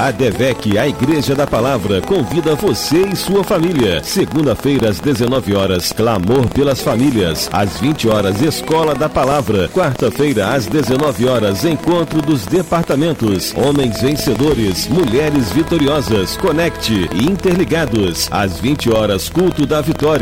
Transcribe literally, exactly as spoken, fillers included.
A ADVEC, a Igreja da Palavra, convida você e sua família. Segunda-feira, às dezenove horas, Clamor pelas Famílias. Às vinte horas, Escola da Palavra. Quarta-feira, às dezenove horas, Encontro dos Departamentos. Homens vencedores, mulheres vitoriosas. Conecte e interligados. Às vinte horas, Culto da Vitória.